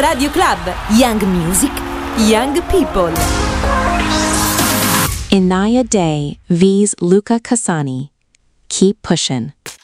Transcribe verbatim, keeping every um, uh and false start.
Radio Club, Young Music, Young People. Inaya Day vs Luca Casani. Keep pushing.